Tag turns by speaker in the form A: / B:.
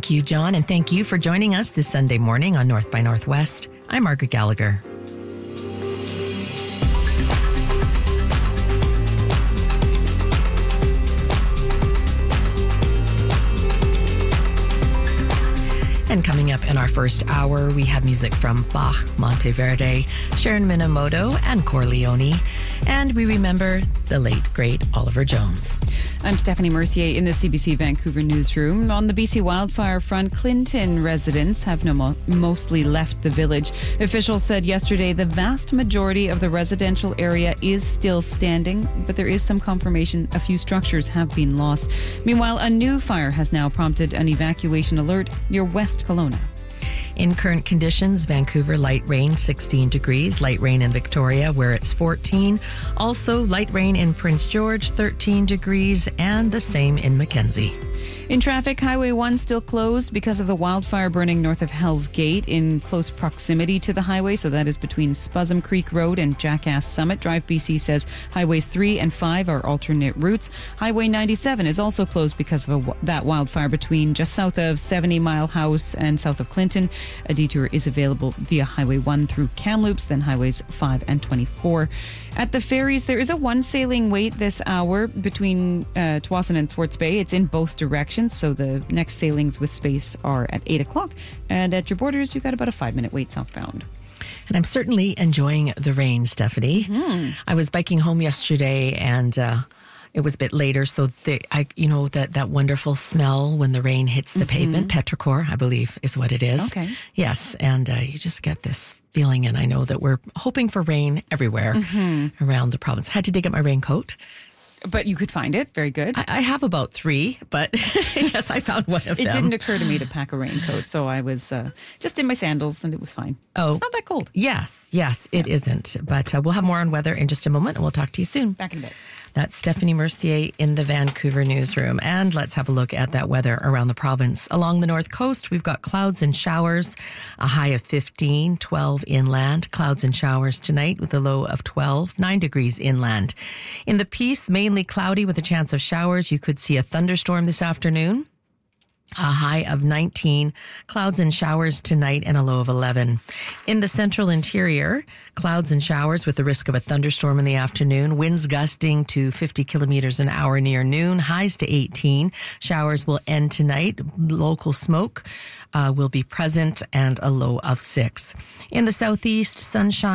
A: Thank you, John, and thank you for joining us this Sunday morning on North by Northwest. I'm Margaret Gallagher. And coming up in our first hour, we have music from Bach, Monteverde, Sharon Minamoto, and Corleone. And we remember the late, great Oliver Jones.
B: I'm Stephanie Mercier in the CBC Vancouver newsroom. On the BC wildfire front, Clinton residents have mostly left the village. Officials said yesterday the vast majority of the residential area is still standing, but there is some confirmation a few structures have been lost. Meanwhile, a new fire has now prompted an evacuation alert near West Kelowna.
A: In current conditions, Vancouver, light rain, 16 degrees. Light rain in Victoria, where it's 14. Also, light rain in Prince George, 13 degrees, and the same in Mackenzie.
B: In traffic, Highway 1 still closed because of the wildfire burning north of Hell's Gate in close proximity to the highway. So that is between Spuzzum Creek Road and Jackass Summit. Drive BC says Highways 3 and 5 are alternate routes. Highway 97 is also closed because of that wildfire between just south of 70 Mile House and south of Clinton. A detour is available via Highway 1 through Kamloops, then Highways 5 and 24. At the ferries, there is a one sailing wait this hour between Tsawwassen and Swartz Bay. It's in both directions, so the next sailings with space are at 8 o'clock. And at your borders, you've got about a 5-minute wait southbound.
A: And I'm certainly enjoying the rain, Stephanie. I was biking home yesterday and it was a bit later, so that wonderful smell when the rain hits the pavement, petrichor, I believe, is what it is.
B: Okay.
A: Yes, and you just get this feeling, and I know that we're hoping for rain everywhere around the province. Had to dig up my raincoat.
B: But you could find it. Very good.
A: I have about 3, but yes, I found one of them.
B: It didn't occur to me to pack a raincoat, so I was just in my sandals and it was fine.
A: Oh.
B: It's not that cold.
A: Yes, it isn't. But we'll have more on weather in just a moment, and we'll talk to you soon.
B: Back in a bit.
A: That's Stephanie Mercier in the Vancouver newsroom. And let's have a look at that weather around the province. Along the north coast, we've got clouds and showers, a high of 15, 12 inland. Clouds and showers tonight with a low of 12, 9 degrees inland. In the Peace, mainly cloudy with a chance of showers. You could see a thunderstorm this afternoon. A high of 19, clouds and showers tonight, and a low of 11. In the central interior, clouds and showers with the risk of a thunderstorm in the afternoon. Winds gusting to 50 kilometers an hour near noon, highs to 18. Showers will end tonight. Local smoke will be present, and a low of 6. In the southeast, sunshine.